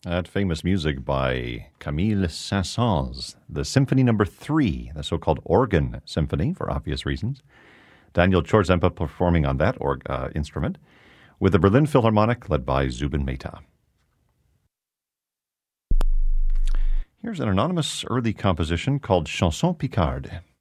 That famous music by Camille Saint-Saëns, the Symphony No. 3, the so-called organ symphony, for obvious reasons. Daniel Chorzempa performing on that instrument, with the Berlin Philharmonic led by Zubin Mehta. Here's an anonymous early composition called Chanson Picarde.